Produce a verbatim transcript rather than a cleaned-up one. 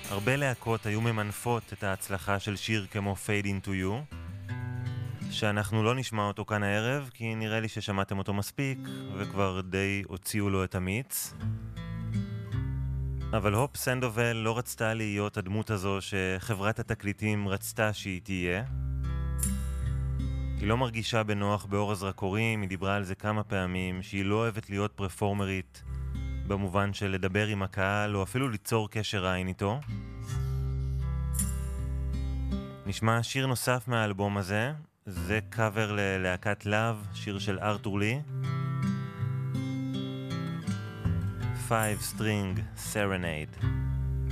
הרבה להקות היו ממנפות את ההצלחה של שיר כמו Fade Into You, שאנחנו לא נשמע אותו כאן הערב, כי נראה לי ששמעתם אותו מספיק, וכבר די הוציאו לו את המיץ. אבל הופ סנדובל לא רצתה להיות הדמות הזו שחברת התקליטים רצתה שהיא תהיה. היא לא מרגישה בנוח באור הזרקורים, היא דיברה על זה כמה פעמים, שהיא לא אוהבת להיות פרפורמרית, במובן של לדבר עם הקהל, או אפילו ליצור קשר עין איתו. נשמע שיר נוסף מהאלבום הזה, זה קאבר ללהקת לאב, שיר של ארתור לי. Five String Serenade.